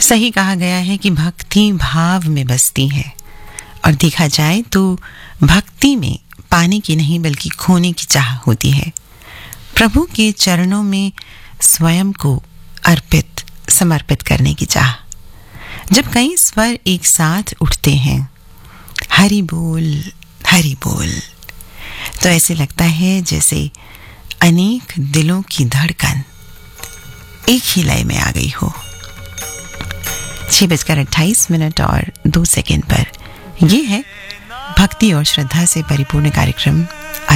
सही कहा गया है कि भक्ति भाव में बसती है, और देखा जाए तो भक्ति में पाने की नहीं बल्कि खोने की चाह होती है। प्रभु के चरणों में स्वयं को समर्पित करने की चाह। जब कई स्वर एक साथ उठते हैं, हरि बोल, तो ऐसे लगता है जैसे अनेक दिलों की धड़कन एक ही लय में आ गई हो। 6:28 और 2 सेकंड पर ये है भक्ति और श्रद्धा से परिपूर्ण कार्यक्रम